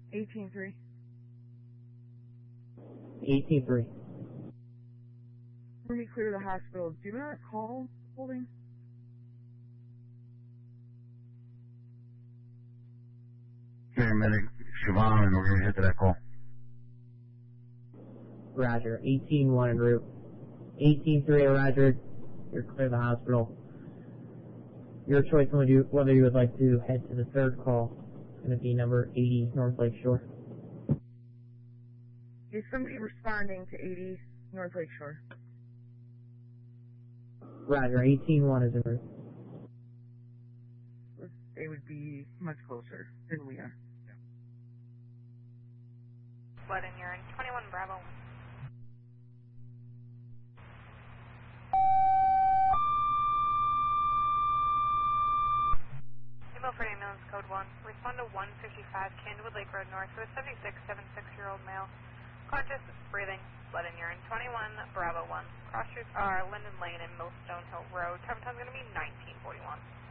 18-3. 18-3. Let me clear the hospital. Do not call holding. Paramedic Siobhan, and we're going to hit to that call. Roger. 18-1 en route. 18-3, Roger. You're clear of the hospital. Your choice on whether you would like to head to the third call. It's going to be number 80 North Lake Shore. Is somebody responding to 80 North Lake Shore? Roger. 18-1 is en route. They would be much closer than we are. Blood in urine. 21 Bravo. Email for ambulance code 1. Respond to 155 Candlewood Lake Road North with a 76-76-year-old male. Conscious, breathing, blood in urine. 21 Bravo 1. Cross streets are Linden Lane and Millstone Hill Road. Time is going to be 1941.